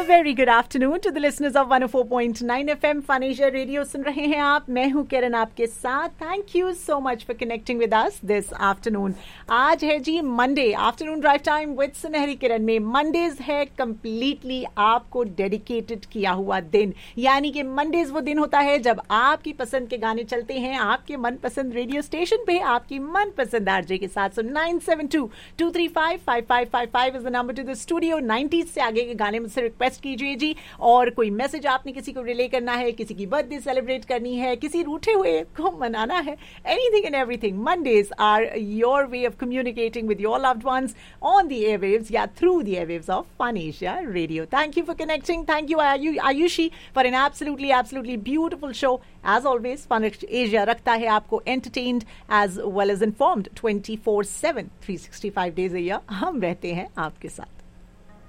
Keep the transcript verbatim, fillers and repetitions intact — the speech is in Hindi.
Very good afternoon to the listeners of one O four point nine FM fun Asia radio सुन रहे हैं आप. मैं हूं किरण आपके साथ. Thank you so much for connecting with us this afternoon. आज है जी Monday, afternoon drive time with सुनहरी किरण में. मंडेज है कंप्लीटली आपको डेडिकेटेड किया हुआ दिन, यानी कि मंडेज वो दिन होता है जब आपकी पसंद के गाने चलते हैं आपके मनपसंद रेडियो स्टेशन पे आपकी मनपसंद आरजे के साथ. So nine seven to to three five five five five five is the number two the studio. Nineties से आगे के गाने मुझसे रिक्वेस्ट कीजिए जी. और कोई मैसेज आपने किसी को रिले करना है, किसी की बर्थडे सेलिब्रेट करनी है, किसी रूठे हुए को मनाना है, anything and everything. Mondays are your way of communicating with your loved ones on the airwaves या through the airwaves of fun Asia radio. Thank you for connecting. Thank you Ayushi for an absolutely absolutely beautiful show. As always fun Asia रखता है आपको entertained as well as informed twenty four seven three sixty five days a year. हम रहते हैं आपके साथ.